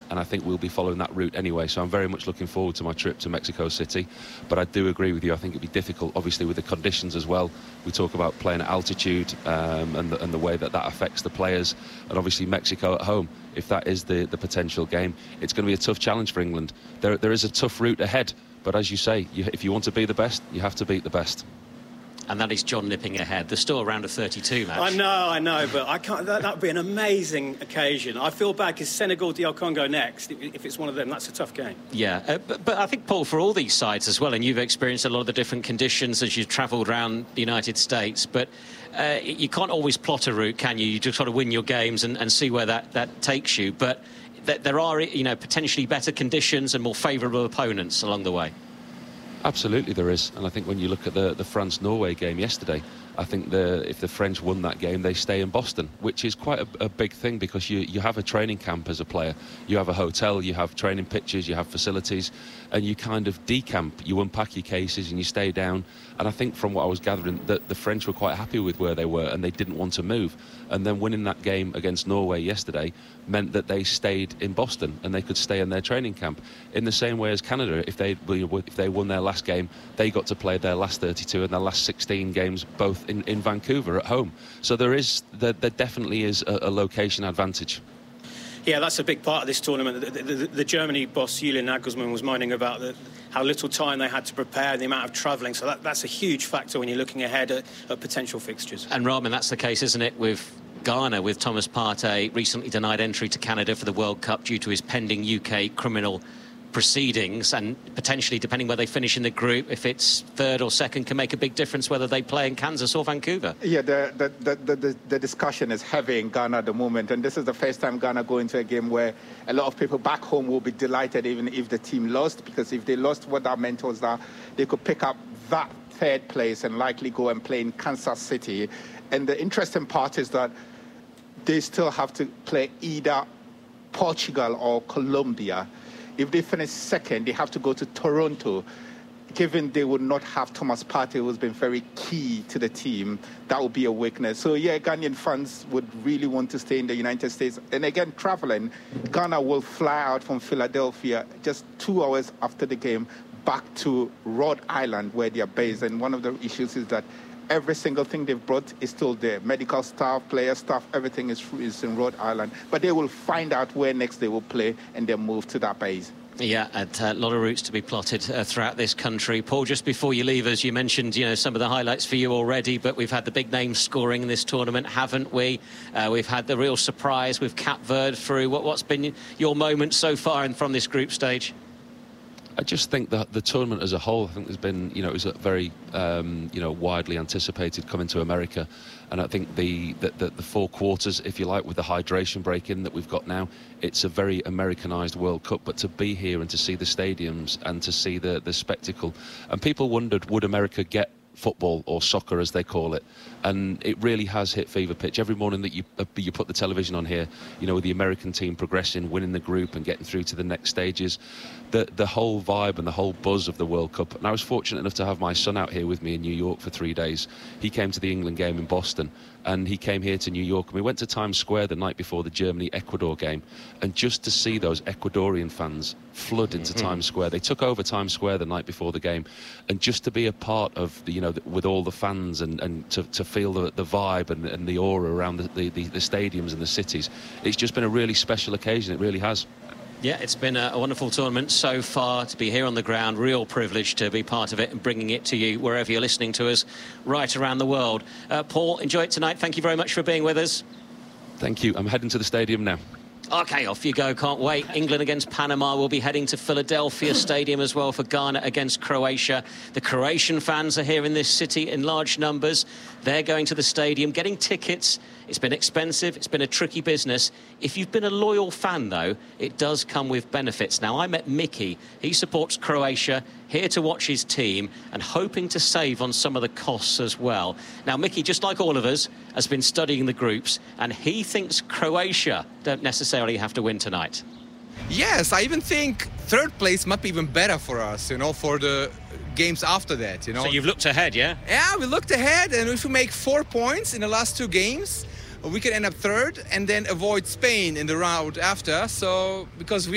and I think we'll be following that route anyway. So I'm very much looking forward to my trip to Mexico City. But I do agree with you. I think it'd be difficult, obviously, with the conditions as well. We talk about playing at altitude and the way that affects the players. And obviously Mexico at home, if that is the potential game, it's going to be a tough challenge for England. There is a tough route ahead. But as you say, if you want to be the best, you have to beat the best. And that is John nipping ahead. There's still a round of 32 match. I know, but I can't. That would be an amazing occasion. I feel bad because Senegal, DR Congo next. If it's one of them, that's a tough game. Yeah, but I think, Paul, for all these sides as well, and you've experienced a lot of the different conditions as you've travelled around the United States, but you can't always plot a route, can you? You just sort of win your games and see where that takes you. But there are, potentially better conditions and more favourable opponents along the way. Absolutely there is, and I think when you look at the France-Norway game yesterday, I think if the French won that game, they stay in Boston, which is quite a big thing, because you have a training camp as a player, you have a hotel, you have training pitches, you have facilities, and you kind of decamp, you unpack your cases and you stay down. And I think from what I was gathering, that the French were quite happy with where they were and they didn't want to move. And then winning that game against Norway yesterday meant that they stayed in Boston and they could stay in their training camp. In the same way as Canada, if they won their last game, they got to play their last 32 and their last 16 games both in Vancouver at home. So there definitely is a location advantage. Yeah, that's a big part of this tournament. The Germany boss, Julian Nagelsmann, was minding about how little time they had to prepare, the amount of travelling. So that's a huge factor when you're looking ahead at potential fixtures. And, Ramin, that's the case, isn't it, with Ghana, with Thomas Partey recently denied entry to Canada for the World Cup due to his pending UK criminal proceedings, and potentially, depending where they finish in the group, if it's third or second, can make a big difference whether they play in Kansas or Vancouver. Yeah, the discussion is heavy in Ghana at the moment, and this is the first time Ghana go into a game where a lot of people back home will be delighted even if the team lost, because if they lost, what that meant was that they could pick up that third place and likely go and play in Kansas City. And the interesting part is that they still have to play either Portugal or Colombia. If they finish second, they have to go to Toronto. Given they would not have Thomas Partey, who's been very key to the team, that would be a weakness. So, yeah, Ghanaian fans would really want to stay in the United States. And again, traveling, Ghana will fly out from Philadelphia just 2 hours after the game back to Rhode Island, where they are based. And one of the issues is that every single thing they've brought is still there. Medical staff, player staff, everything is in Rhode Island. But they will find out where next they will play and then move to that base. Yeah, a lot of routes to be plotted throughout this country. Paul, just before you leave us, you mentioned, some of the highlights for you already, but we've had the big names scoring in this tournament, haven't we? We've had the real surprise with Cape Verde through. What's been your moment so far from this group stage? I just think that the tournament as a whole, I think there's been, it was a very, widely anticipated coming to America. And I think the 4 quarters, if you like, with the hydration break-in that we've got now, it's a very Americanised World Cup. But to be here and to see the stadiums and to see the spectacle, and people wondered, would America get football or soccer as they call it, and it really has hit fever pitch. Every morning that you put the television on here, with the American team progressing, winning the group and getting through to the next stages, the whole vibe and the whole buzz of the World Cup. And I was fortunate enough to have my son out here with me in New York for 3 days. He came to the England game in Boston and he came here to New York, and we went to Times Square the night before the Germany-Ecuador game, and just to see those Ecuadorian fans flood into Times Square. They took over Times Square the night before the game, and just to be a part of with all the fans and to feel the vibe and the aura around the stadiums and the cities, it's just been a really special occasion. It really has. Yeah, it's been a wonderful tournament so far. To be here on the ground, real privilege to be part of it and bringing it to you wherever you're listening to us right around the world. Paul, enjoy it tonight. Thank you very much for being with us. Thank you. I'm heading to the stadium now. OK, off you go. Can't wait. England against Panama. We'll be heading to Philadelphia Stadium as well for Ghana against Croatia. The Croatian fans are here in this city in large numbers. They're going to the stadium, getting tickets. It's been expensive. It's been a tricky business. If you've been a loyal fan, though, it does come with benefits. Now, I met Mickey. He supports Croatia, here to watch his team and hoping to save on some of the costs as well. Now, Mickey, just like all of us, has been studying the groups, and he thinks Croatia don't necessarily have to win tonight. Yes, I even think third place might be even better for us, for the games after that, So you've looked ahead, yeah? Yeah, we looked ahead, and if we make 4 points in the last 2 games, we can end up third and then avoid Spain in the round after. So, because we